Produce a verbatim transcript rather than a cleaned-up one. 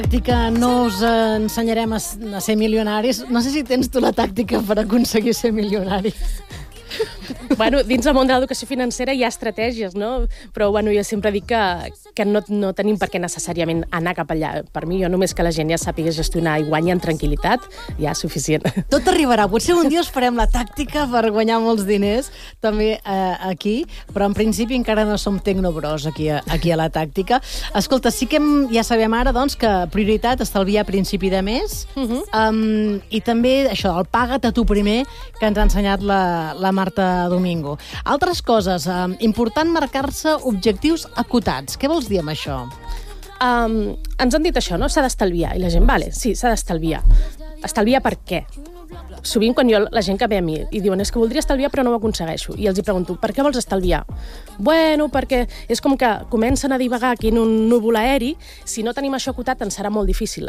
Tàctica, no us ensenyarem a ser milionaris. No sé si tens tu la tàctica per aconseguir ser milionari. Bueno, dins del món de l'educació financera hi ha estratègies, no? Però bueno, jo sempre dic que, que no, no tenim per què necessàriament anar cap allà. Per mi, jo només que la gent ja sàpiga gestionar i guanyi en tranquil·litat, ja és suficient. Tot arribarà. Potser un dia us farem la tàctica per guanyar molts diners, també eh, aquí, però en principi encara no som tecnobros aquí a, aquí a la tàctica. Escolta, sí que hem, ja sabem ara doncs, que prioritat estalviar a principi de mes, uh-huh. um, i també això, el paga't a tu primer, que ens ha ensenyat la, la Marta Domingo. Altres coses, um, important marcar-se objectius acotats. Què vols dir amb això? Um, ens han dit això, no? S'ha d'estalviar. I la gent, vale, sí, s'ha d'estalviar. Estalviar per què? Sovint quan jo, la gent que ve a mi i diuen és que voldria estalviar però no ho aconsegueixo, i els hi pregunto, per què vols estalviar? Bueno, perquè és com que comencen a divagar aquí en un núvol aeri, si no tenim això acotat ens serà molt difícil.